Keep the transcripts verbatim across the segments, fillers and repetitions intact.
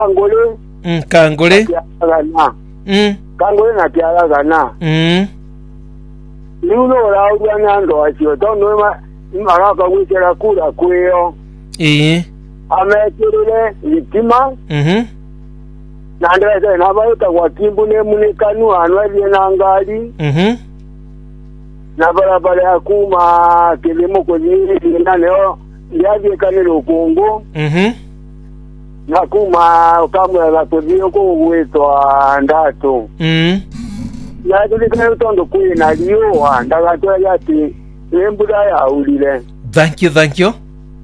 Kangole. Mm, Kangole. Gana. Mm. Kangole na kiara gana. Mm. Luno la udiana ndo asio. Tono ma maraka wikera kura kweo. Eh. Ametirule itima. Mhm. Nandreza na bayuta wakimbu ne munikanu anwali na ngali. Mhm. Na barabara ya kuma kilimo kwenye na leo ndiye kanilo Kongo. Mhm. Na kuma kama la kudio ko wetwa ndato. Mhm. Na tulikuwa utondo kuina liyo ndaga to yati embura ya ulile. Thank you, thank you.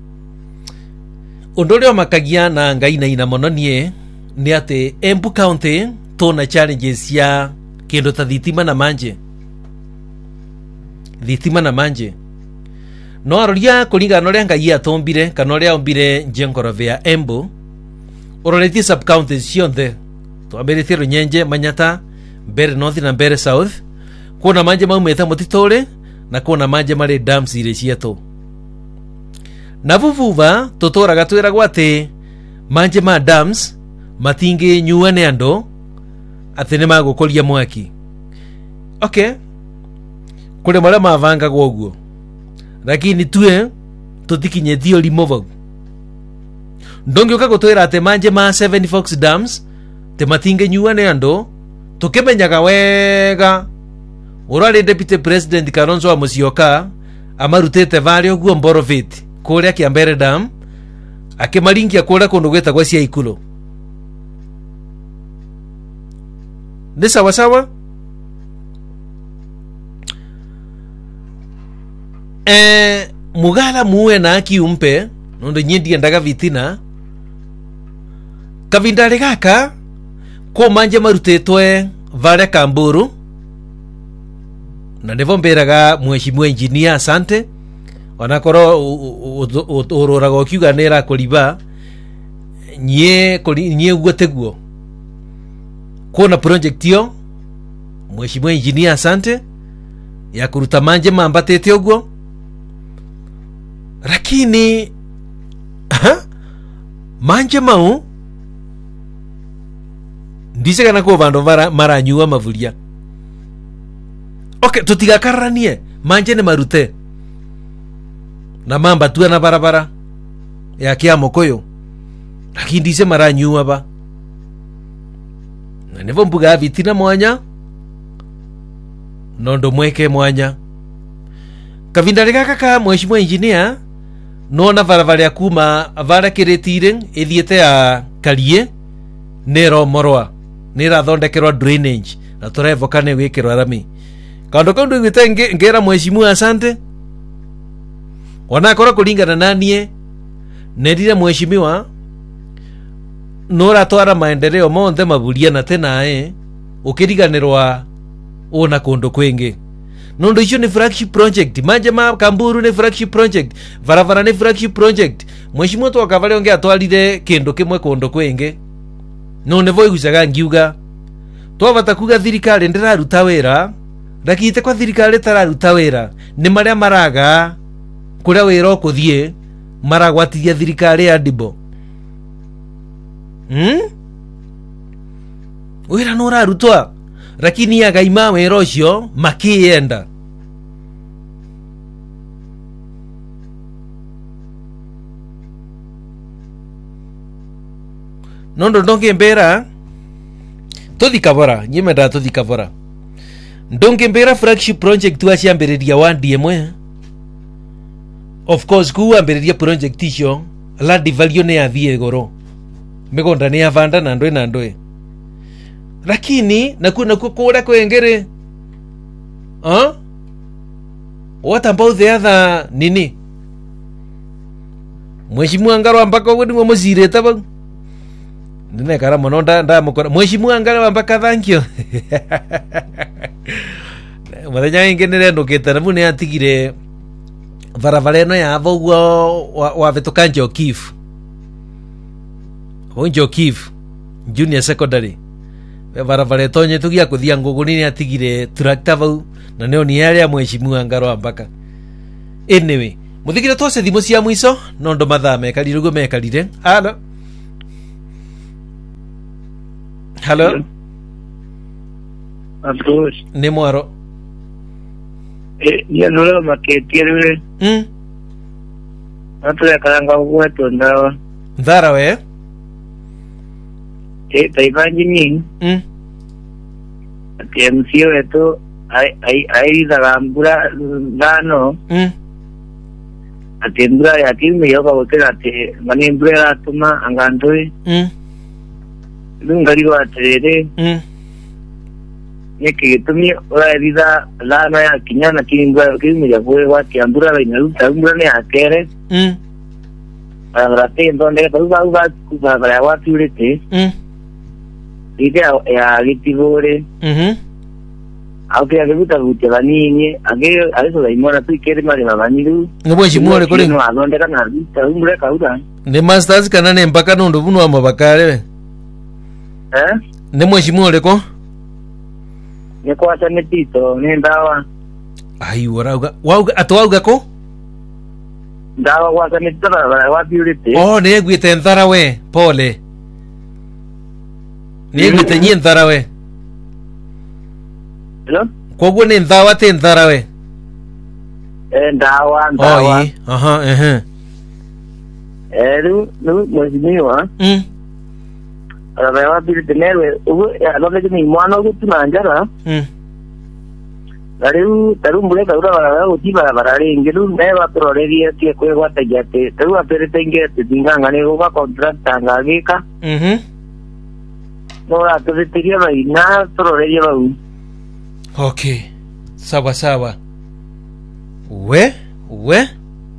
Ondole makagia na ngai na ina mono nie ni ate Embu County tona challenges ya kendo ta thitima na manje. Thitima na manje. No aroria kuringa no renga ya tombire kanoria ombire njenkorove ya Embu. Oroleti sub counties cionthe. To ambere thiro nyenje Manyata, Mbere North na Mbere South. Kuna manje maumeta mutitore na kuna manje mare dams ire cieto. Na vuvuva totora gatwira gwate manje ma dams matinge nyuane ando atene magukoria mwaki. Okay. Kule mara mavanga gwoguo. Lakini tue tutikinye dio limovo. Ndongo kagotwira ate manje ma seven Fox dams te matinge nyuane ando tukemenyaga wega. Urale deputy president Kalonzo Musyoka amarutete vari oguo Mboroveti kuria Kiambere dam akemaringia kuria kundu gwetagwa cia ikulo. Ni sawa sawa. Eh, mugala muwe na akiumpe nondo nyindi ndaga vitina kavindare gaka ko manje marutetwe vare Kamburu na nevo mberaga mheshimiwa engineer asante wanakoro uroraga ukiuga nera koliba nye nye gweteguo kona project yo mheshimiwa engineer asante ya kuruta manje mambatete ogwo. Lakini ha? Manje mau ndise kana ko bando mara mara nyua mavulia. Okay, tutigakaranie manje ne marute na mamba tu na barabara ya kia mokoyo. Lakini ndise mara nyua ba na nevo mbuga vitina mwanya nondo mweke mwanya kavindare gaka ka mheshimiwa engineer nona barabara ya kuma vara kiretire ithiete ya Karie nero morwa nira thondekerwa drainage na turevokane wikirwa rami kando kandu igite ngera mheshimiwa asante wana kora kulingana nanie nerire mheshimiwa nora twara maendeleo monthe maburia na tena eh ukiriganirwa ona kondo kwenge nondo icio ni flagship project manje ma Kamburu ni flagship project varavara ni flagship project mheshimiwa to akavale onge atwalire kendo kimwe kondo kwenge none voi gucaga ngiuga to batakuga thirikari ndiraruta wera rakite kwa thirikari tararuta wera ni maria maraga kuria wera okuthie maragwatiria thirikari ya Dibo. Hmm? Wera no rarutwa lakini ya gaima wera ucio makienda. Nondo ndonge mbera tuthikabora nyime nda tuthikabora ndonge mbera flagship project waciambiriria wandi emwe of course kuambiriria project icio land value ne athie goro migonda ne avanda na ndwe na ndwe lakini naku naku kura kwengere huh? What about the other nini mheshimiwa Ngaro ambako wedi muzireta ba nene kara mononda nda mukora mheshimiwa Ngaro ambaka thank you mwaranya ingene ndoketa na mune atigire varavareno ya avogwo wa, wa vetoka Njokifu o Njokifu junior secondary varavare tonye tugia kuthia nguguni ni atigire tractor vau na neo ni yale ya mheshimiwa Ngaro ambaka. Anyway muthikire twase thimo cia mwiso nondo mathaa mekalire go mekalire ala Hello. Atos. Ni mwaro. Eh, ya nolo maketiere. Mm. Atu ya kalanga uwetu ndawa. Ndara we. Eh, taifanji ni. Mm. Ati M C wetu ai ai ai dagambura dano. Mm. Ati mbura ya kimi yoka wote ati mani mbura ya tuma angantoi. Mm. Lungari wa tere. Mm. Yeke tumi ora erida lana ya kinyana kimbura kimi ya bwe wa kiambura la inaluta mbura ne akere. Mm. Arate ndonde pa uba uba kuba bara wa purite. Mm. Ide ya gitibore. Mhm. Aunque age guta guta banini, age aso da imora tu kere mari babaniru. Ngobwe shimore kole. No adonde kana rita umbre kauda. Ne masters kana ne mpaka nondo bunu wa mabakare. Eh? Ne mweshimore ko? Ne ko acha netito, ne ndawa. Ai warauga. Wauga atwauga ko? Ndawa wa acha netito bara wa purite. Oh, ne gwite nthara we. Pole. Ne gwite nyi nthara we. Hello? Koguo ni nthawa ti nthara we. Eh ndawa ndawa. Oi, aha, eh. Eh lu lu mwezimiwa. Mm. Bara wa purite nerwe, ubu adonde ni mwana gutu nanjara. Mm. Taru taru mbule kaura bara uti bara bara ingelu ne wa proreria tie kwe wata jate. Taru apere tenge tinga ngane go contract tanga gika. Mhm. No atuvitiria ba ina proreria ba. Okay. Sawa sawa. We? We?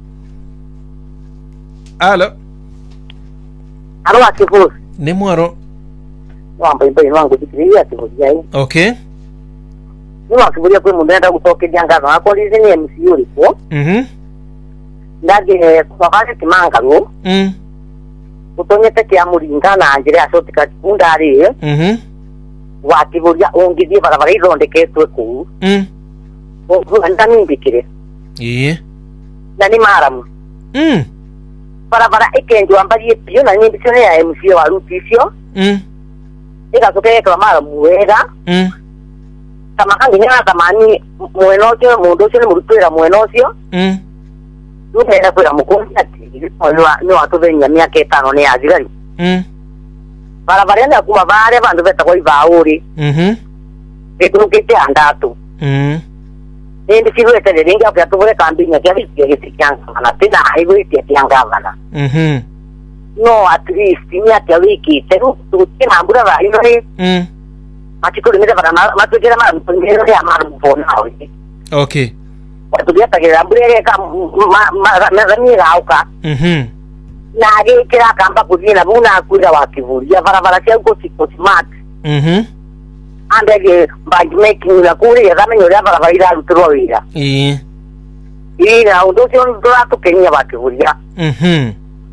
Alo. Alo akifu. Ni mwaro. Wamba imbe wangu dikiria akifu yai. Okay. Ni wakiburia kwe mundenda gutoke janga na ko lize ni M C uri ko. Mhm. Ndage kwakale kimanga ngo. Mm. Utonyete kya muringa na anjire asotika kundari. Mhm. Wakiburia ongidie barabara irondeketwe ku. Mm. Ngo ndani mbikire. Iye. Na ni maramu. Mm. Barabara ikenjwa mbali pio na nyimbi sio ya M C wa rutisio. Mm. Ika soke kwa maramu wega. Mm. Kama kangi nyana tamani mwenocho mundocho ni murutwera mwenocho. Mm. Nutenda kwira mukonzi ati ni watu benya miaka etano ni azigari. Mm. Barabara ya kuma bare bandu beta kwa ibauri. Mhm. Ekurukite andatu. Mm. Ndi siruete de ringa kwa tubure kambinya kya bisi kisikyanga na tena highway kya kyangavana. Mhm. No at least ni ati wiki teru tukina ambura ba ino. Mm. Machikuri meza bara matugera ma mpengero ya maru mpona hoyi. Okay. Watu bia tagera ambure ka ma rami rauka. Mhm. Na age kira kamba kuzina buna kuira wakivuria barabara cia gosi smart. Mhm. Andege by making la kuri ya dame nyora barabara ira ruturo wira. Iye. Ina undo sio ndo to kenya wakivuria. Mhm.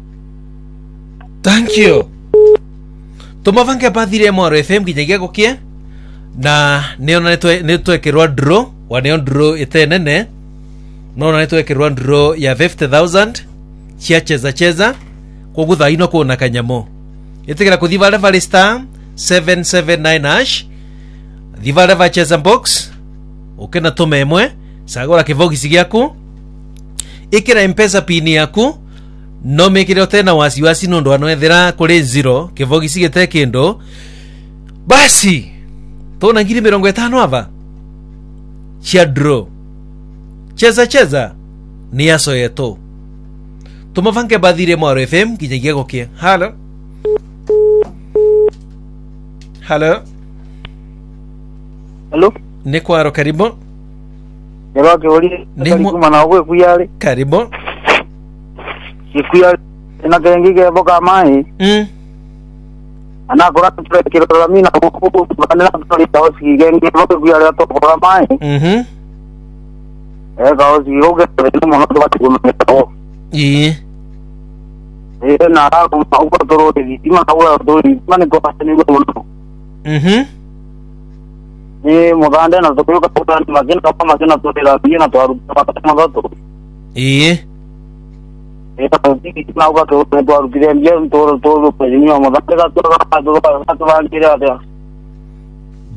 Thank you. Tumavange pathire Mwaro F M kinyagia gukie na neona netwe netwe kirwa draw wa neon draw itenene nona netwe kirwa draw ya fifty thousand chia cheza cheza kwa gutha ino kuona kanyamo itikira kuthivale vale star seven seven nine hash thivale va cheza box ukena tome emwe sagora kivogisi giaku ikira M-Pesa pin yaku no mekire tena wasiwasi nondo anoethera kuri zero kivogisi gite kindo basi tona ngiri mirongo itano ava chia draw cheza cheza ni yaso yeto tumavange bathire Mwaro F M kinyagia gukie. Halo halo Hello? ni kwaro karibu. Nero ke ori kuma na ogwe kuyale. Karibu. Ikuya ina kengi ke boka mai. Mm. Ana kora tule kiro la mina ko bana tole tawsi gengi boka kuyale to kora mai. Mhm. E ka osi oge no mo to batu ko to. Iye. E na ra ko ma ko to ro di ma ko to di mane ko pasani ko no. Mhm. E mo ganda na to ko ka to na magin ka pa magin na to la bina to aru pa pa ma to. Iye. E ta di ki na ko to to aru dire bien to to to pe ni mo ganda ka to ka to ka to ba dire ate.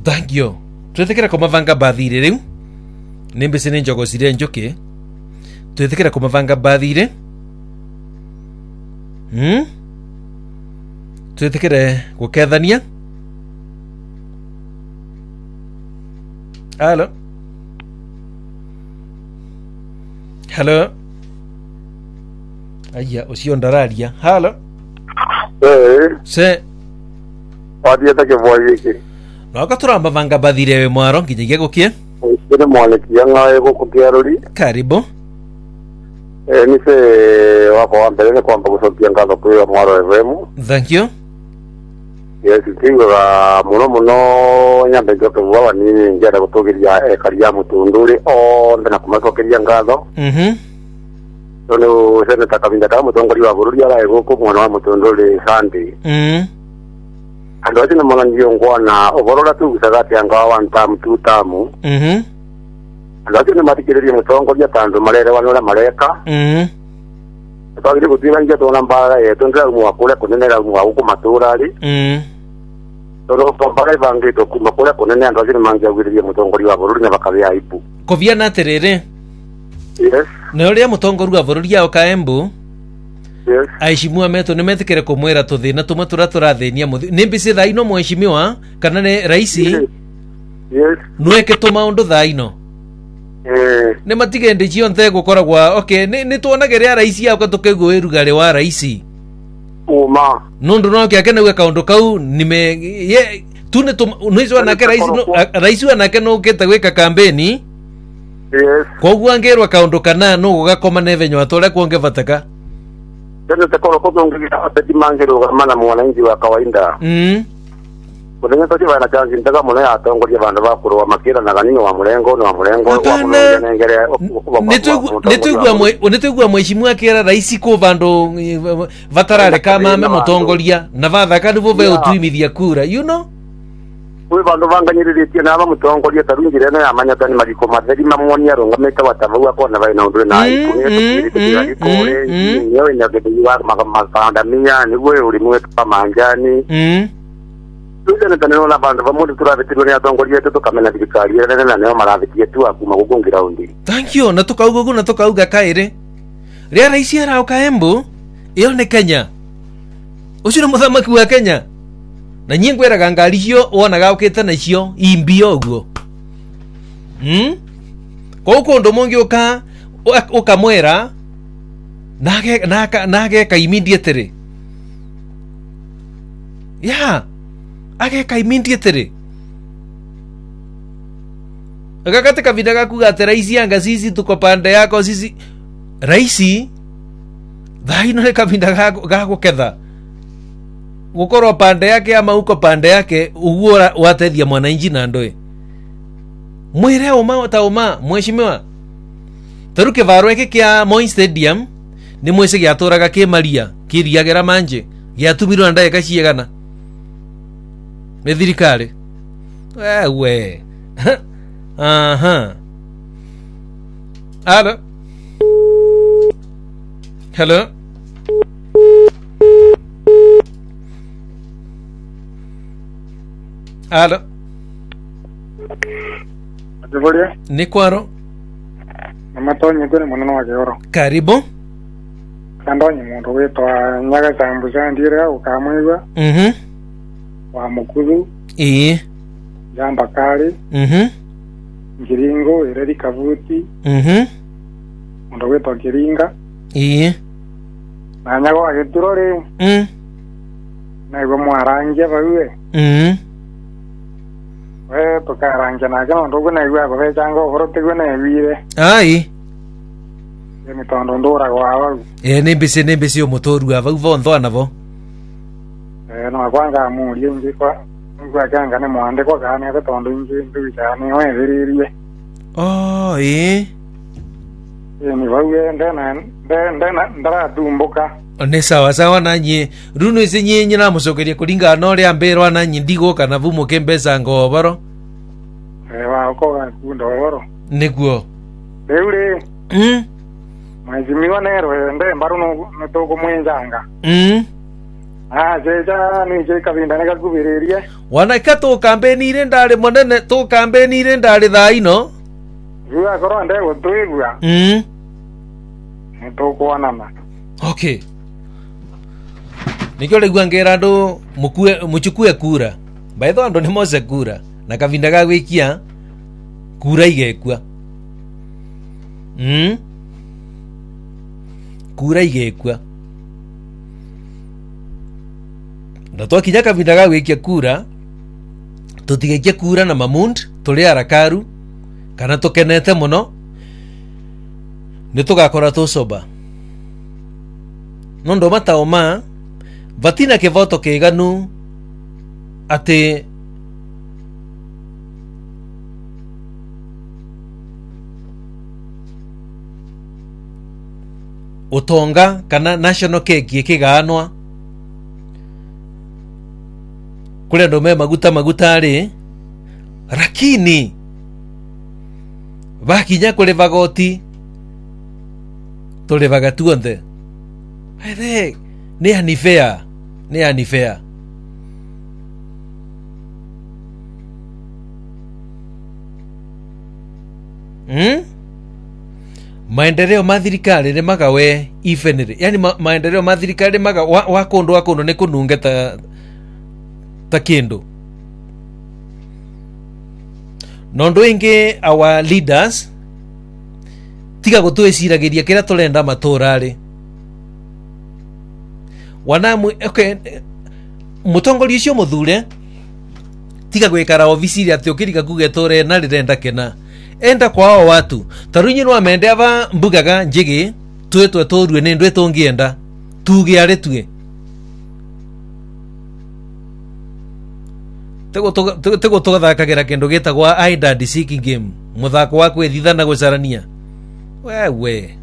thank you twetekera kumavanga bathire riu nimbese ni njogo cire njuki twetekera kumavanga bathire hmm twetekere gukethania Hello. Hello. Aya, ucio ndararia. Hello. Eh, Se. wadieta ke voyiki. No gaturamba vanga bathire we mwaro nginyagia gukie. Ine mwaleki anga ego kukiaruri. Karibu. Eh, ni se wako ambele ne kwamba kusokia ngalo kwa mwaro evemu. Thank you. Yes, tinga muno muno nyambe joke bwa ni njara gutogeria ekaria mutunduri o ndana kumasokeria ngalo. Mhm. Tono sene takabinda kama mutongori wa bururi ala ego ko mwana wa mutunduri sandi. Mhm. Ando ati na mwanangiyo ngwana oborola tu gusagati anga one time two time. Mhm. Ando ati na matikiriri mutongori atandu marere wanora mareka. Mhm. Twagire gutira nje tona mbara yetu ndira mu akule kunenera mu aguko maturari. Mhm. Toro tombara ibangi to kuma kule kunene ando ati manja gwiririe mutongori wa bururi na bakabe aibu. Kovia na terere. Yes. Na uria mutongoru wa bururi ya Kaembu. Yes. Aishimua meto nimetikere kumwera tuthina tumwe turaturathenia muthi nimbise thaino mweshimiwa kana ne raisi. Yes. Nweke to maundu thaino. Eh. Ne matigende cionthe gukoragwa okay ni ni tuonage ria raisi ya tukegwo irugare wa raisi. Uma. Nundu no kya kena kaundu kau nime ye tune tu noizo na ke raisi no raisi na ke no keta gweka kampeni. Yes. Koguo angerwa kaundu kana no gugakoma nevenyo atore kuonge bataka. Tena tekoro ko ngira atati mangero mana mwananchi wa kawaida. Mhm. Kwenye tochi wana chanzi ntaka mwana ya atongoria bandu bakuru wa makira na ganino wa murengo no wa murengo wa murengo nengere nitwigwa mwe nitwigwa mweshimwa kera raisi ko bandu vatarare kama me mutongoria na vathaka nivo ve utwimithia kura you know we bandu banganyiririe na ba mutongoria tarungire na amanya tani mariko matheri mamwonia rungamite watavu ako na baina undu na ikunye tukiri ni niyo ina gedi wa makanda minya ni we uri mwe pamanjani mhm Tuna taneno na bandu bamudu turabitirwe ni atongoria tu tukamena thirikari ene na neo marathikie tu akuma gukungira undi. Thank you na tukauga na tukauga kaire. Ria raisi ara Kaembu iyo ni Kenya. Ucio ni muthamaki wa Kenya. Na nyingweraga ngari cio wonaga ukite nacio imbio uguo. Hmm? Ko kundu mungi uka ukamwera nage naka nage ka immediately. Yeah. Age ka immediately. Akakate kavinda gakuga ati raisi anga sisi tuko pande yako sisi raisi dhaino ne kavinda gaku ketha gukorwo pande yake ama uko pande yake uguo watethia mwananchi na ndoe mwire uma ta uma mweshimiwa taruke varo yake kia Moi Stadium ni mwese giaturaga ki Maria kiriagera manje giatumirwo ndaye kaciegana me thirikari wewe aha Hello. Hello. Hello. Ativoria. Ni kwaro. Amatonye kune munene wa Kioro. Karibu. Kandonye mundu witwa Nyaga Sambu Sandire ukamwigwa. Mhm. Wa Mukuru. Eh. Jamba Kali. Mhm. Ngiringo Ireri Kavuti. Mhm. Mundu witwa Kiringa. Eh. Na Nyaga wa Giturore. Mhm. Na igo mwarange bawe. Mhm. We tukarange na kama ndugu na igo akobe chango horote gwe na ebire. Ai. Ni tondo ndora kwa awa. Eh ni mbese ni mbese omotoru ava uvontho anavo. Eh no kwanga muri ngi kwa ngwa kanga ne mwande kwa kana ne tondo ngi ndu cyane we biririe. Oh eh. Eh ni bawe ndana ndana ndara tumbuka. Ni sawa sawa nanyi runo ise nyenye na mucokeria kuringa no ria mberwa nanyi ndigo kana vumo kembesa ngoboro. Eh wa ko ga kundo woro. Niguo. Eure. Mm. Mwezi miwa nero ende mbaru no to ko mwenjanga. Mm. Ah, jeja ni je kavinda nega kubireria. Wana kato campaign ire ndare monene to campaign ire ndare thaino. Jua koro ande gutwigua. Mm. To kuona ma. Okay. Nikyo legwa ngera ndo mukue muchukue kura. Baitho ando ni mose kura na kavinda ga gwikia kura igekua. Mm. Kura igekua. Na twakinya kavinda ga gwikia kura tutigekia kura na mamund tuli arakaru kana tukenete muno ni tugakora tucoba no ndo mataoma vatina kivoto kiganu ati utonga kana national cake kiganwa kule ndo me maguta maguta ari lakini vakinya kule vagoti tole vagatuonde ere ni anifea ni anifea hmm? Maendeleo ma thirikari ni magawe ifenere yani ma, maendeleo ma thirikari maga wa, wa kondo wa kondo ni kununge ta ta kindu nondo inge our leaders tiga gutwiciragiria kira turenda maturari wanamu okay mutongori ucio muthure tiga gwikara ofisiri ati ukiriga kuge tore na rirenda kena enda kwao watu tarunyi no amende ava mbugaga njigi twetwe torue ni ndwe tungienda tuge ari tue tego tego tugathakagira kindu gitagwa idad seeking game muthako wa kwithithana gucarania wewe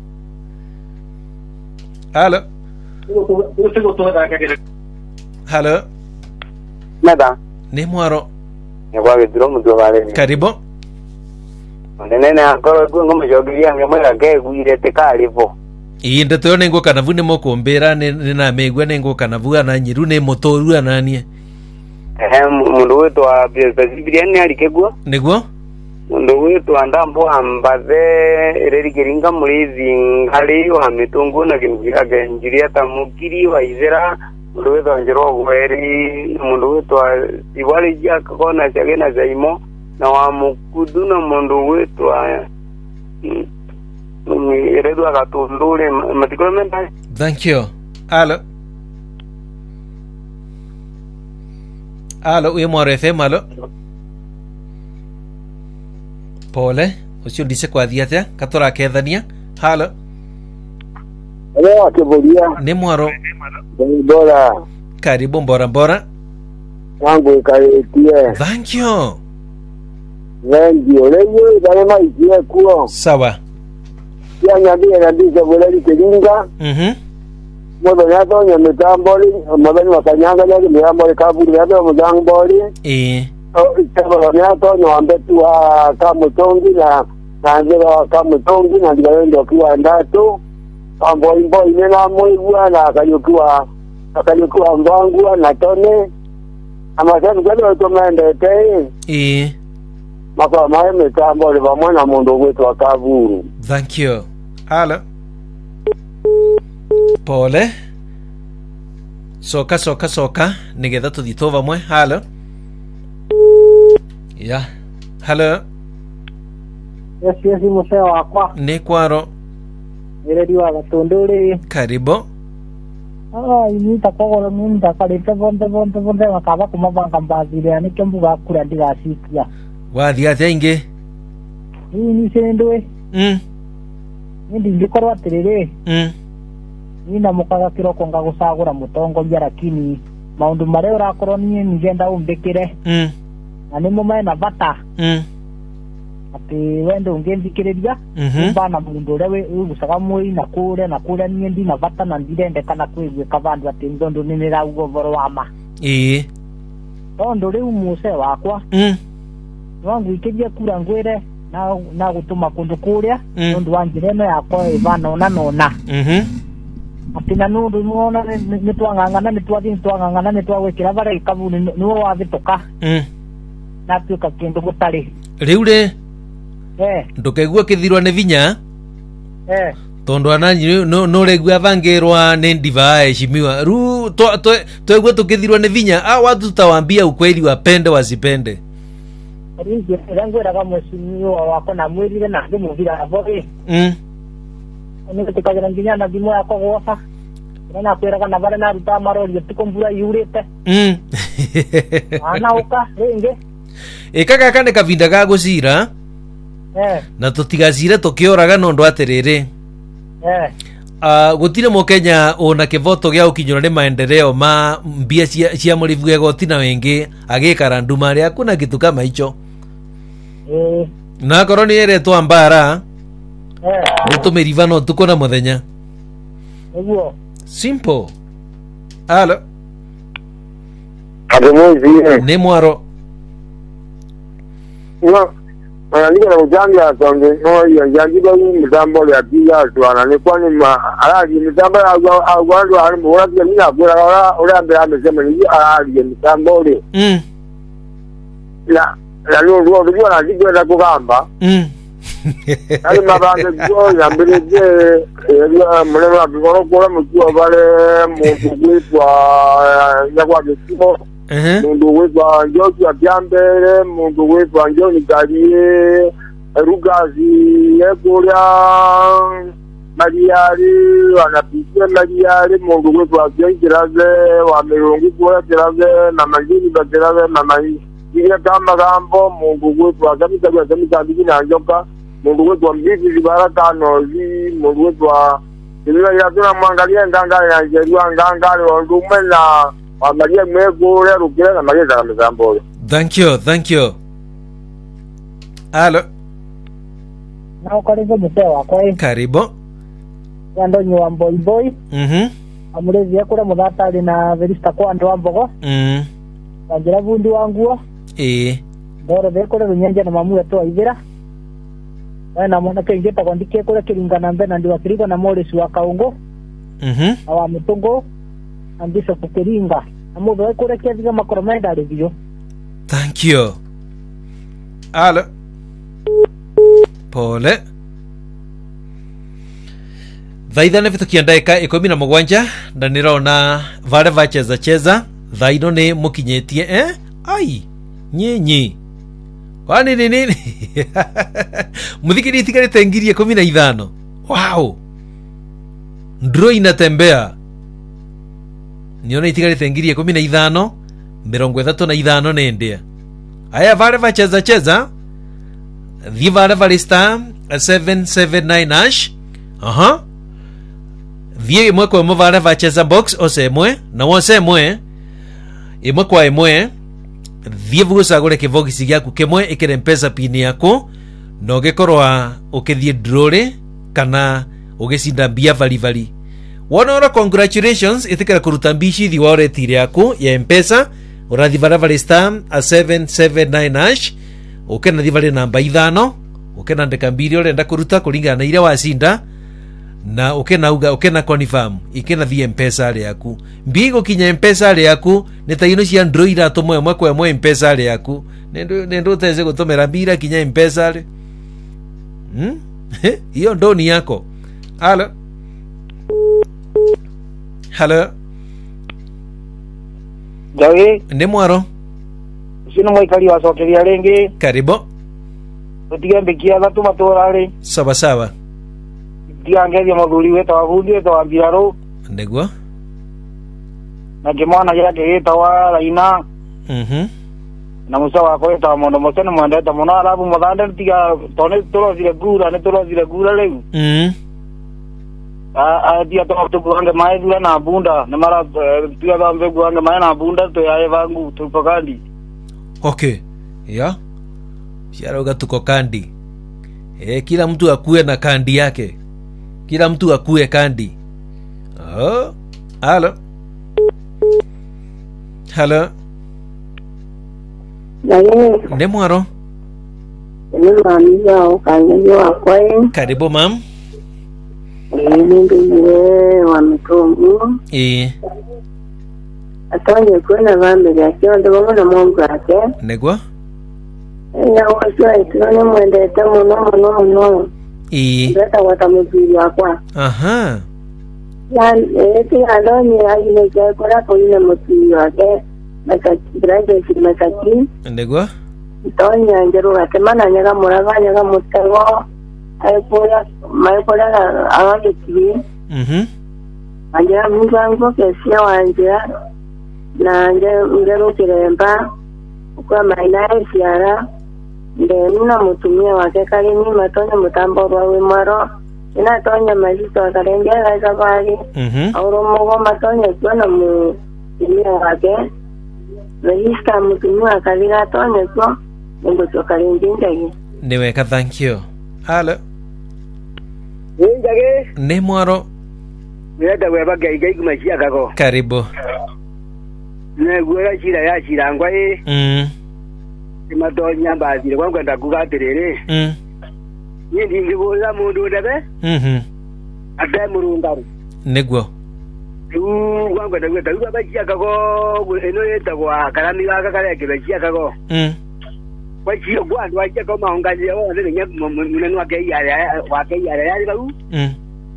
halo tego tugathakagira halo Meda ni mwaro ni kwa githiro mutwe wale karibu nene akoro ku ngomo jogiria ngemwera ke gwire tekarivo inde to nengo kana vune mokombera ni na megwe nengo kana vuga na nyiru ni motoru ananie ehe mundu wetu wa Biblia ni alikegwa niguo mundu wetu andambo ambathe ererigiringa mulizi ngali wa mitungu na kingira genjiria tamukiri wa izera mundu wetu anjiro gweri mundu wetu ibali jaka kona chagena zaimo na wa mukudu na mundu wetu eredu agatundure matikomenta. Thank you. Halo halo uye mwaro F M halo pole ucio ndise kwa thiatea katora kethania halo Hello akibulia ni mwaro bora karibu mbora mbora wangu kaitie. Thank you. Wengi oleyo dale maisha kuo Sawa. Ya nyambia na ndizo bolali kelinga. Mhm. Modo nyato nyametamboli, modo wakanyanga nyato nyamboli kaburi nyato mudangoli. Eh. Oh, chama nyato nyambe tu kamutongi na nanjira kamutongi na ndiyo kwa ndato. Ambo imbo inena moiwa na kayukiwa akayukiwa mbangu na tone. Amasema gado tomende te. Eh. Maka mae metambo le bamwana mundu wetu akavuru. Thank you. Halo. Pole. Soka soka soka nigetha tuthito vamwe. Halo. Ya. Halo. Yes, yes, muse wakwa. Ni kwaro. Iredi wa gatunduri. Karibu. Ah, ini takogora mun takarite bonde bonde bonde makaba kumabanga mbazile ani kembuga kura ndigasikia. Wathi atia ingi? Hii ni sendwe. Mm. Ndi ndikorwa atiriri. Mm. Nina mukaga kiroko ngagusagura mutongoria lakini maundu mare urakorwo ni ngenda umbikire. Mm. Na nimo mena bata. Mm. Ati wende ungethikiriria. Mhm. Bana mundu ure we ugusaga mwiri na kure na kure ni ndi na bata na ndirende kana kwigwe kavandu ati ndondo ninira ugoboro wama. Eh. Tondo riu muse wakwa. Mm. Wangu ikijia kura ngwire na na gutuma kundu kuria mm. ndu wanjire no yakwa ivana ona nona mhm atina nundu nuona ni twangangana ni twathi twangangana ni twagwikira bare kabuni nuo wathitoka mm na tuka kindu gutari riu ri eh ndukegua kithirwa ni vinya eh tondu ananyi no no regua vangirwa ni ndiva heshimiwa ru twegua tukithirwa ni vinya a watu tutawaambia ukweli wapende wasipende rije rangwera kama mheshimiwa wako na mwili na ndimuvira avoi mm ni tukagira nginya na bimo yako gosa na kwera kana bare na ruta marori tukombura yurete mm ana uka renge ikaka kane kavinda ga gucira eh na tutigacire tukioraga no ndo atiriri eh Uh, gutire mukenya ona kivoto gia ukinyura ni maendeleo ma mbia cia cia murivu ego tina wengi agikara nduma ria kuna kitu kama hicho eh na koroni ere to ambara eh nitumiriva no tukona muthenya eguo simple alo Ademuzi ni mwaro no Analiga na ujambi ya tonge no ya jangiba hii mitambo ya pia tuana ni kwani ma alaji mitambo ya agwandu ali mbona pia nina bora ora ora ambe amesema ni alaji mitambo ile mm la la no ro ro na jibu na kugamba mm ali mabande jo ya mbele je ya mlema bigoro kwa mtu vale mungu wetu ya kwa kimo eh mundu wetu njoki ya byambere mundu wetu njoni galie rugazi yekolia mariari wanapitia mariari mundu wetu akiraze wa mirongo kwa kiraze na majini bakiraze na mai ile kama gambo mundu wetu akamita kwa kamita bigina njoka mundu wetu mbiki zibaraka nozi mundu wetu ile ya tuna mwangalia nganga ya jerua nganga ndume na Maria mego leo kile na Maria za mzambo. thank you thank you alo na ukaribu mtewa kwa karibu yando nywa boy boy mhm amulezi yakura muthatari na verista kwa ndo ambogo mm anjira bundi wanguo eh ndoro bekore runyenje na mamu yetu aivira na mwana kengeta kwandike kule kilingana mbe na ndiwa kiriko na Morris wa Kaungo mhm awa mutungo andisa kukiringa amudo ekore kiaziga makoromenda review thank you alo pole thaithane vitukia ndaika ikumi na mugwanja na nirona vare vacheza cheza thaino ni mukinyetie eh ai nyinyi kwani ni nini muthikiri itigarite ngiri ikumi na ithano wow ndro inatembea niona itigarite ngiri ikumi na ithano mirongo ithatu na ithano nendia aya vare vacheza cheza thi vare vare star seven seven nine hash aha thie imwe kwa imwe vare vacheza box ose imwe na wose imwe imwe kwa imwe thie vugucagure kivogisi giaku kimwe ikire mpesa pini yaku no gikorwa ukithie drore kana ugicinda mbia vari vari wonora congratulations itikira kuruta mbici thi wallet yaku ya mpesa urathi vara vari star seven seven nine hash ukena thi vari namba ithano ukena ndeka mbiri urenda kuruta kuringana na ile wacinda na ukena uga ukena confirm ikena thi mpesa yaku mbigo kinya mpesa yaku ni ta ino cia android atomo mwe kwa mwe mpesa yaku nendo nendo teze gutomera mbira kinya mpesa ri hm hiyo ndo ni yako halo halo Jawi ndi mwaro sino mwikali wa sokeria rengi karibu utigambe kia thatu matorari sawa sawa diangeria muthuri wetu wa bundi wetu wa biraro ndegwa na kimwana yake yetwa Raina mhm na musa wako yetwa mondo mosene mwandeta muno alabu muthande tiga tone turozire gura ne turozire gura leu mhm a a dia to to kuange mai dula na bunda ne mara tiga ba mbe kuange mai na bunda to yae vangu tupakandi okay ya sharoga tuko kandi eh kila mtu akue na kandi yake kila mtu akue kandi oh halo halo Dayo, ndi mwaro ni mami yao kanyo wakwe. karibu mam Nindiyire wa Mutungu. Eh. Atonye kwena bambe yakyo ndabona mungu ake. Negwa? Ya waswa itone mwende tamu no no no. Eh. Ndata watamuziri akwa. Aha. Ya eti alonye ajile kwa kora koine muziri ake. Maka brande si makaki. Negwa? Tonya njero ake mana nyaga muraga nyaga mutago. Ai pora mai pora awaje kibi. Mhm. Anja mwango kesia wanja. Na nje ngero kiremba kwa maina siara ndemuna mutumia wake kalini matonya mutambo wawe maro ina tonya mazito akarenga gaza bali Mhm. auro mogo matonya kwa mu mutumia wake register mutumia akalira tonya kwa ngo tokarenga ndege Newe ka thank you. Halo. Ndege Ne mwaro. Mwenda weba gaigai kumashia kako. Karibu. Ne gwera shira ya shirangwa e. Mm. Imatonya bazire kwa kwenda kugaterere. Mm. Yindi ngiboza mundu ndabe. Mhm. Ate murungaru. Negwa. U kwa kwenda kwenda kwa bashia kako eno yeta kwa karami ga kakale ke bashia kako. Mm. Kwa chiyo kwa ndo aje kama ongaje wa ndene nya munenu wake ya wake ya ya ya u. Mm.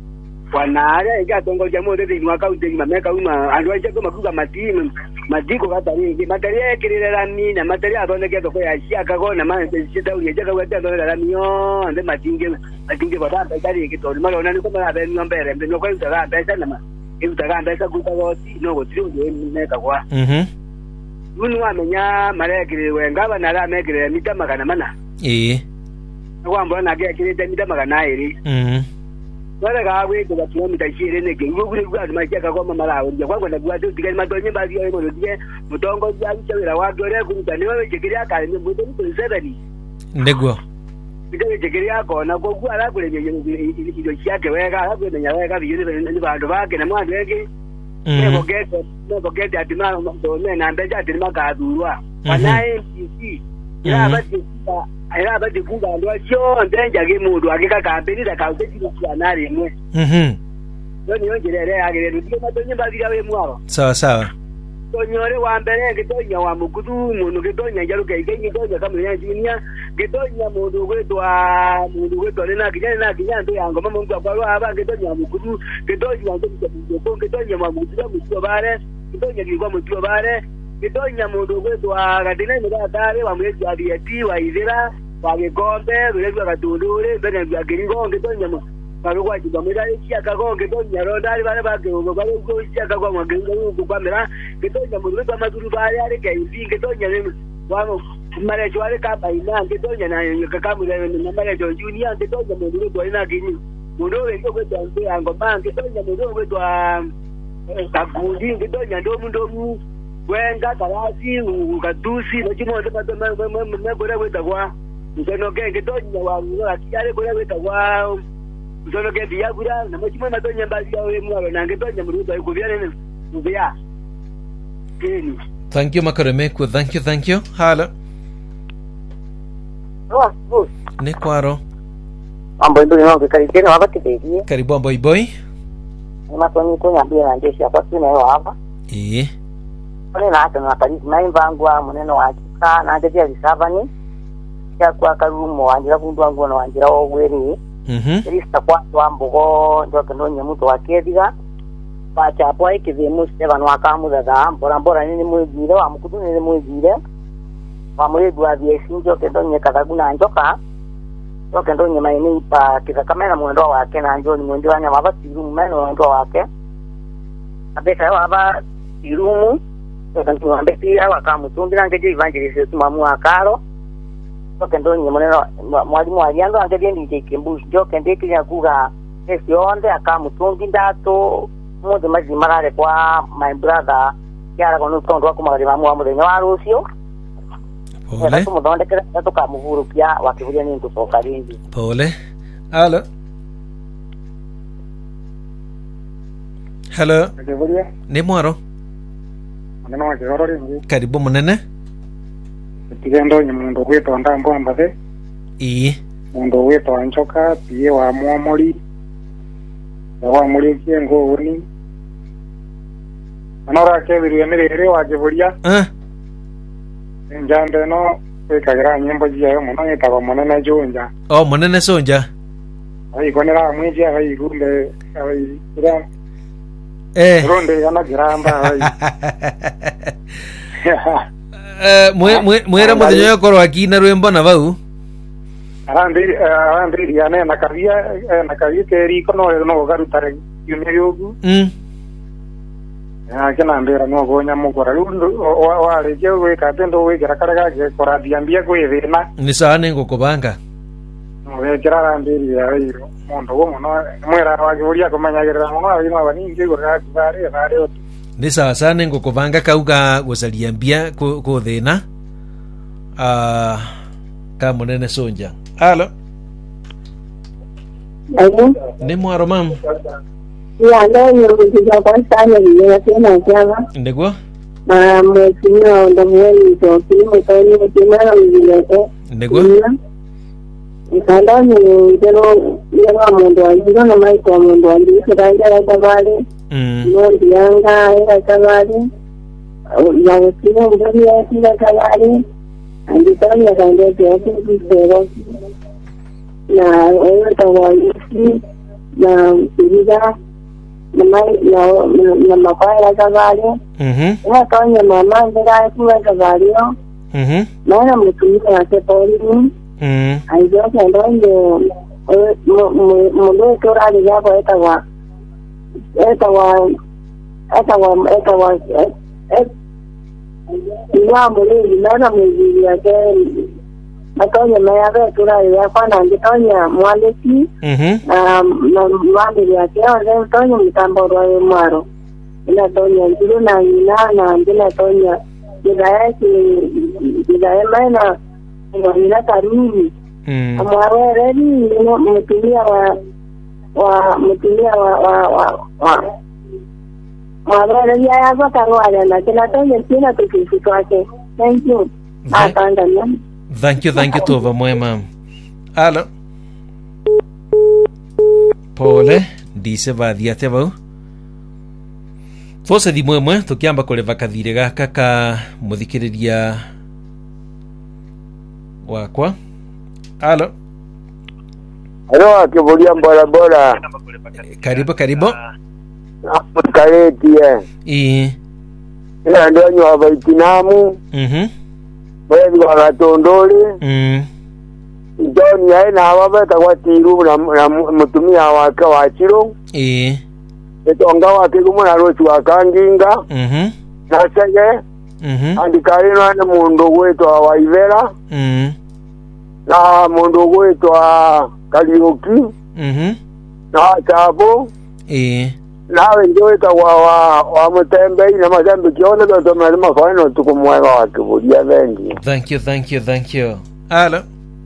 Wanare ya tongo jamo de mwaka uteni mameka uma ando aje kama kuga matimu madiko katari mataria kirira mina mataria adonde ke to ya shia kago na ma shita uri je kago ta la mio ande matinge matinge bada tari ke to mara onani ko mara ben nombere ben ko ta ga ta na ma e ta ga ta ku ta go ti no go trio de ne ka kwa Mhm. unu amenya mara kire wenga bana la me kire mita magana mana Eh. kwa mbona ke kire mita magana iri Mhm. wala ga we ko batwa mitashire ne gengo gure gwa ma cheka kwa mama lao nje kwa kwenda gwa tu tigani matonye bazi yo mo dige mutongo ya uchawira wa dore ku mtani wewe chekiria ka ni muto ni seven Negwa. tige chekiria ko na ko gwa la kule je ido chake wega la kule nya wega biyo ni bandu bake na mwandu yake ne ko geto ne ko geto atima ndo ne na mbeja atima ka durwa wanae pc ya bati era bati kuga ndo sio ndenja ge mundu akika kampeni da ka uteti kwa nari mwe Mhm. Ndio nyongerere agere ndio matonye bazira we mwaro. Sawa sawa. Tonyore wa mbere gitonya wa mukudu mundu gitonya jaruka ikenyi tonya kama ya jinia gitonya mundu gwetwa mundu gwetwa nena kijana na kijana ndo yango mama mungu akwa aba gitonya mukudu gitonya ndo gitonya gitonya wa mukudu mutio bare gitonya kilikuwa mutio bare gitonya mundu gwetwa gadina ni datare wa mwezi wa dieti wa izira wa gikombe bile kwa katundure mbele ya kiringo gitonya Baro kwa jiba mweda chia kako geto nyaronda ali bale bake ugo bale ugo chia kako mwagenga ugo kwa mera geto nyamuru kwa mazuru bale ale ke ibi geto nyane wano mare chwale kapa ina geto nyana kakamu na mare jo junior geto nyamuru kwa ina gini mundo wengo kwa ndo ango bang geto nyamuru kwa kagundi geto nyando mundo mu wenga karasi ukatusi na chimo ndo pato me bora weta kwa mtono ke geto nyawangu akiyale bora weta kwa Zono ke dia gura na machimo matonye mbazi yawe mwaro na ngetonya muruto yukuvyane ne mubya keni. Thank you makareme ku thank you thank you. Hala. Oh, boss. Ne kwaro. Ambo ndo ngo karibu na wakati begi. Karibu ambo boy. Ni matonye to nyambia na ndeshi hapa sina yo hapa. Eh. Ole na hata na karibu na imvangwa muneno wakika na ndeshi alisabani. Ya kwa karumo wanjira kundu wangu na wanjira ogweri. Mhm. Rista kwa twambogo ndo kendo muto wakediga pacha hapo ikivye muste bano akamu daga mbora mbora nini mwigire wa mukudu nini mwigire wa mwedu wa vyesinjo kendo nyekadaguna njoka ndo kendo nyemaini pa kika kamera mwendo wake na njoni mwendo wanya baba tirumu meno mwendo wake abeka baba tirumu ndo kendo ambepia wakamu tumbira ngeje evangelist tumamu akaro kendo nye moneno mwalimu alianza angalia ndi kimbushi jo kende kinya kuga esionde akamutungi ndato mode mazi marare kwa my brother yara kono tondo wa kumagari mamu wa mudenyo wa rusio Pole. Ndio mudonde kera toka muhuru pia wakivulia ni ntu soka ringi. Pole. Alo. Hello. Akivulia. Ne mwaro. Munene wa kiroro ringi. Karibu munene. Tigendo ni mundu gwitwa ndambo mbathe. Ii. Mundu gwitwa njoka pie wa mwomori. wa mulikie ngoni anora ke biru emirere wa kiburia eh njambe no ekagira nyimbo jiyo muno etaba munene jonja oh munene sonja ai konera mwiji ai gumbe ai ira eh ronde yana giramba ai eh mwe mwe mwera muthenya korwa akina rwembo na bau arandi arandi yana na kavia na kavia keri kono no garutare yumyogu mm ya kana mbera no gonya mukora lundu wale je we katendo we kirakaraga ke kora diambia ko evena ni sana ngokobanga no we kirara mbiri ya iro mondo wo no mwera wa kiburia kumanyagira no abi no bani ngi gora kubare bare otu ni sana ngokobanga kauga gosalia mbia ko ko thina ah ka munene sonja alo Ayo. ni mwaro mam Ya ndio ndio kwa sana ni tena jana. ndegwa Na mwenyeo ndo mwenye to kilimo tani tena ndio. ndegwa Ikanda ni ndio ndio mundo alio na mai kwa mundo alio kidanja tabale. mm Ndio yanga ila tabale. Ya kile ndio ya kile tabale. Anditani ya kande ya kile na wewe tawalisi na kirida na mai na na mapaya tabale. mhm Ya kanya mama ndio kwa tabale. mhm Maana mtumika na sepoli mm aizo kando ndio mulo tora de ya kwa etawa etawa etawa etawa ya mulo nana mwezi yake matonya maya tora ya kwa na ngitonya mwaleki mhm na mwambi yake wale mtonya mtambo wa mwaro ina tonya ndio na ina na ndio tonya Jaya ki jaya mana ina taruni mm amware ni mtumia wa wa mtumia wa wa wa mware ya ya kwa tarwala na kila tonya kila kitu kwake. Thank you akanda ni thank you thank you tova mwe mam alo pole dice vadhiate bau Fose di mwemwe tukiamba kureva kathire gaka ka muthikiriria wakwa alo Alo akiburia bora bora karibu karibu karetie i ila ndio nywa baitinamu mhm wewe wa gatondoli mm John yae na wabeta kwa tiru na mutumia wake wa chiro i etonga wake kumuna rochi wakanginga mhm nasege mhm andikari na mundu gwetwa waivera mm na mundu gwetwa Kariuki mhm na Chabo i nawe njoweta wa wa wa Mutembei na mazambi kione ndo mema kwa tukumwega wakiburia vengi. thank you thank you thank you alo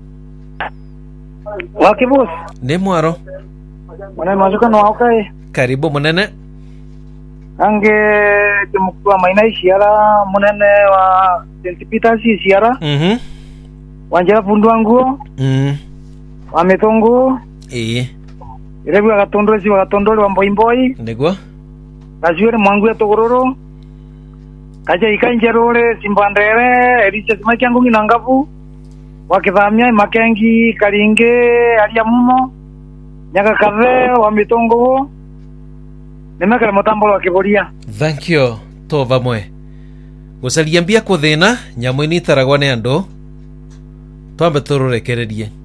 wakibus ni mwaro mwana mazuka no aukai karibu munene ange tumukua maina isiara munene wa Saint Peter isiara mhm wanjera pundu wangu mm wa mitongo i irebu ya gatondole si wa gatondole wa mboimboi ndegwa kaziwere mwangu ya togororo kaja ikanjerore simbandere ericha simaki yangu nginangavu wakithamia makengi karinge alia mumo nyaka kave wa mitongo nemekale mutambo wa kiboria thank you tova mwe gucaria mbia kuthina nyamu ini taragwa ni andu twambe tururekererie